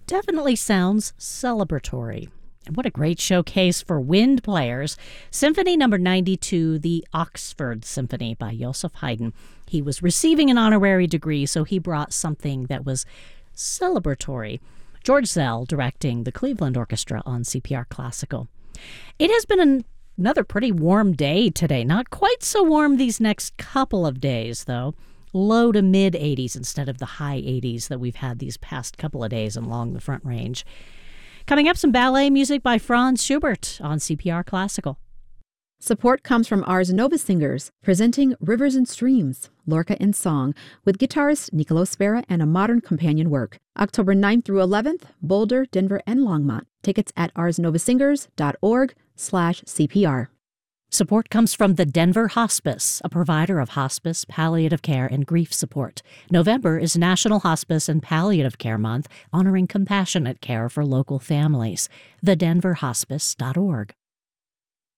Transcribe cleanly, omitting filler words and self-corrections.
definitely sounds celebratory. And what a great showcase for wind players. Symphony number 92, the Oxford Symphony by Joseph Haydn. He was receiving an honorary degree, so he brought something that was celebratory. George Zell directing the Cleveland Orchestra on CPR Classical. It has been another pretty warm day today. Not quite so warm these next couple of days, though. Low to mid 80s instead of the high 80s that we've had these past couple of days along the Front Range. Coming up, some ballet music by Franz Schubert on CPR Classical. Support comes from Ars Nova Singers, presenting Rivers and Streams, Lorca in Song, with guitarist Niccolo Spera and a modern companion work. October 9th through 11th, Boulder, Denver, and Longmont. Tickets at arsnovasingers.org/CPR. Support comes from the Denver Hospice, a provider of hospice, palliative care, and grief support. November is National Hospice and Palliative Care Month, honoring compassionate care for local families. TheDenverHospice.org.